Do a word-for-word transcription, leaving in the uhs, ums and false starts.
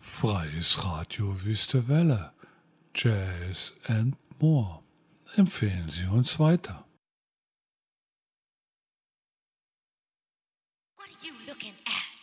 Freies Radio Wüste Welle, Jazz and More. Empfehlen Sie uns weiter. What are you looking at?